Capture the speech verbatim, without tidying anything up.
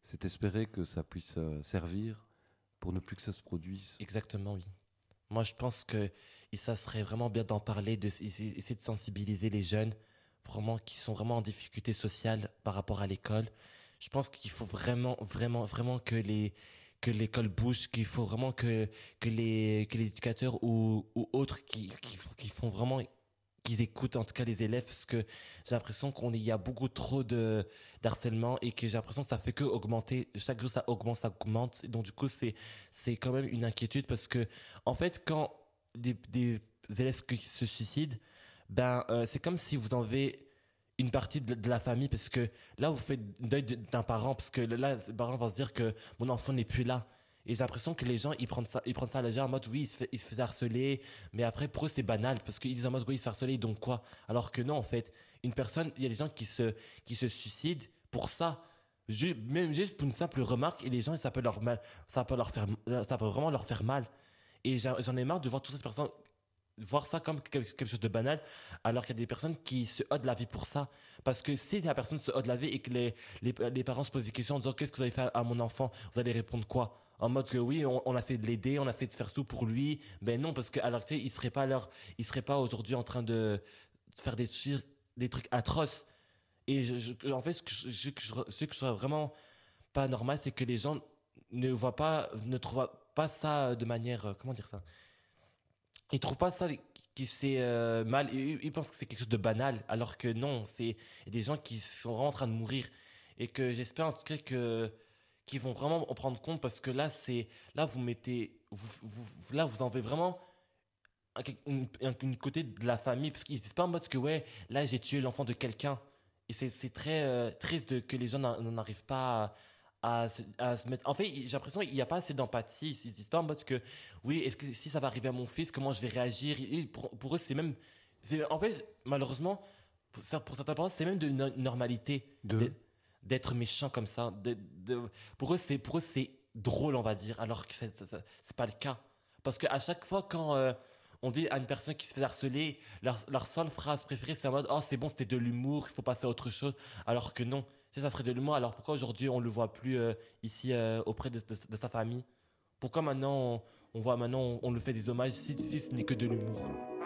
c'est espérer que ça puisse euh, servir pour ne plus que ça se produise. Exactement, oui. Moi, je pense que et ça serait vraiment bien d'en parler, de essayer de sensibiliser les jeunes, vraiment qui sont vraiment en difficulté sociale par rapport à l'école. Je pense qu'il faut vraiment, vraiment, vraiment que les que l'école bouge, qu'il faut vraiment que que les que les éducateurs ou, ou autres qui, qui qui font vraiment qu'ils écoutent en tout cas les élèves parce que j'ai l'impression qu'on y a beaucoup trop de d'harcèlement et que j'ai l'impression que ça fait que augmenter chaque jour ça augmente ça augmente et donc du coup c'est c'est quand même une inquiétude parce que en fait quand des, des élèves qui se suicident ben euh, c'est comme si vous enlevez une partie de, de la famille parce que là vous faites deuil d'un parent parce que là le parent va se dire que mon enfant n'est plus là et j'ai l'impression que les gens ils prennent ça ils prennent ça à la légère en mode oui il se, fait, il se faisait harceler mais après pour eux c'est banal parce qu'ils disent en mode oui il se fait harceler donc quoi alors que non en fait une personne il y a des gens qui se qui se suicident pour ça Ju- même juste pour une simple remarque et les gens ça peut leur mal ça peut leur faire ça peut vraiment leur faire mal et j'en j'en ai marre de voir toutes ces personnes voir ça comme quelque quelque chose de banal, alors qu'il y a des personnes qui se ôtent la vie pour ça. Parce que si la personne se ôte la vie et que les, les, les parents se posent des questions en disant qu'est-ce que vous avez fait à mon enfant, vous allez répondre quoi? En mode que oui, on, on a fait de l'aider, on a fait de faire tout pour lui. Ben non, parce qu'à l'heure actuelle, il serait pas leur, il serait pas aujourd'hui en train de faire des, sur- des trucs atroces. Et je, je- en fait, ce que je, ce que je, ce que je trouve vraiment pas normal, c'est que les gens ne voient pas, ne trouvent pas ça de manière, euh, comment dire ça? Ils trouvent pas ça qui c'est euh, mal. Ils, ils pensent que c'est quelque chose de banal, alors que non, c'est des gens qui sont vraiment en train de mourir et que j'espère en tout cas que qu'ils vont vraiment en prendre compte parce que là c'est là vous mettez vous, vous- là vous enlevez vraiment un, une, un- une côté de la famille parce qu'ils disent pas en mode que ouais là j'ai tué l'enfant de quelqu'un et c'est c'est très euh, triste de- que les gens n'en n'en arrivent pas à, à se, à se mettre en fait j'ai l'impression qu'il n'y a pas assez d'empathie ils disent pas en mode que oui est-ce que si ça va arriver à mon fils comment je vais réagir et pour, pour eux c'est même c'est en fait malheureusement pour, cer- pour certains parents c'est même de no- normalité De d'être d'être méchant comme ça de, de- pour eux c'est pour eux c'est drôle on va dire alors que c'est c'est- c'est pas le cas parce qu'à chaque fois quand euh, on dit à une personne qui se fait harceler, leur, leur seule phrase préférée, c'est en mode oh, c'est bon, c'était de l'humour, il faut passer à autre chose. Alors que non, si ça serait de l'humour, alors pourquoi aujourd'hui on le voit plus euh, ici euh, auprès de, de- de sa famille? Pourquoi maintenant on, on voit maintenant on, on le fait des hommages si, si ce n'est que de l'humour?